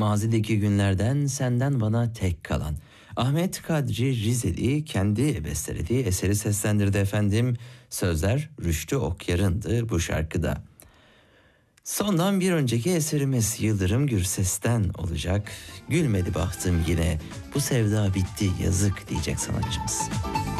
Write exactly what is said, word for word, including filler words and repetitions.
Mazideki günlerden senden bana tek kalan. Ahmet Kadri Rizeli kendi bestelediği eseri seslendirdi efendim. Sözler Rüştü Okyar'ındı bu şarkıda. Sondan bir önceki eserimiz Yıldırım Gürses'ten olacak. Gülmedi bahtım yine, bu sevda bitti yazık diyecek sanatçımız.